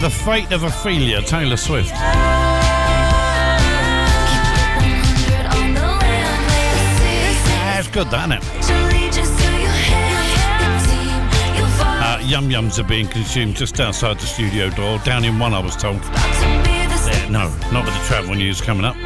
The Fate of Ophelia, Taylor Swift. That's good, that, isn't it? Yum Yums are being consumed just outside the studio door, down in one, I was told. No, not with the travel news coming up.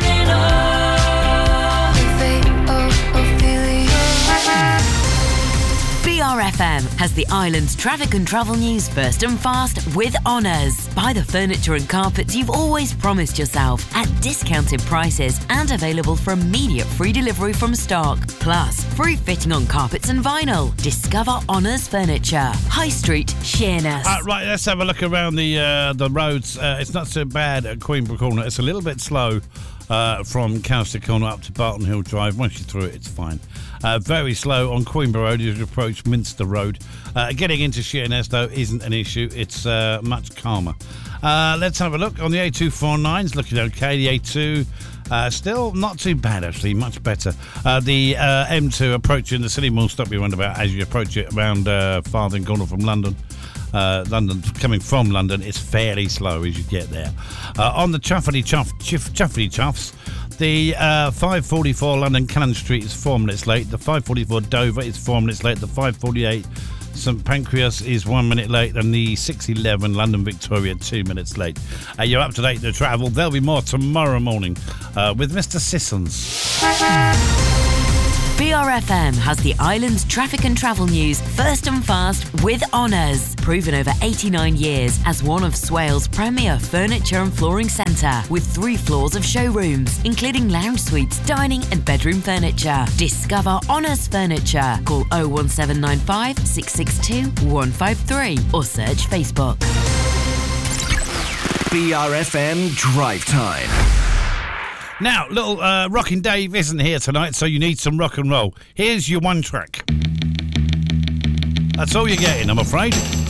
BRFM has the island's traffic and travel news first and fast with Honours. Buy the furniture and carpets you've always promised yourself at discounted prices and available for immediate free delivery from stock. Plus, free fitting on carpets and vinyl. Discover Honours Furniture. High Street, Sheerness. Right, let's have a look around the roads. It's not so bad at Queenborough Corner. It's a little bit slow from Cowster Corner up to Barton Hill Drive. Once you're through it, it's fine. Very slow on Queenborough Road as you approach Minster Road. Getting into Sheerness, though, isn't an issue. It's much calmer. Let's have a look on the A249. It's looking okay. The A2 still not too bad, actually. Much better. The M2 approaching the City Mall stop you roundabout as you approach it around Farthing Corner from London. London, coming from London, it's fairly slow as you get there. On the Chuffety Chuffs, the 544 London Cannon Street is 4 minutes late. The 544 Dover is 4 minutes late. The 548 St Pancras is 1 minute late, and the 611 London Victoria 2 minutes late. You're up to date to travel. There'll be more tomorrow morning with Mr. Sissons. BRFM has the island's traffic and travel news first and fast with Honours. Proven over 89 years as one of Swale's premier furniture and flooring centre with 3 floors of showrooms, including lounge suites, dining and bedroom furniture. Discover Honours Furniture. Call 01795 662 153 or search Facebook. BRFM Drive Time. Now, little Rockin' Dave isn't here tonight, so you need some rock and roll. Here's your one track. That's all you're getting, I'm afraid.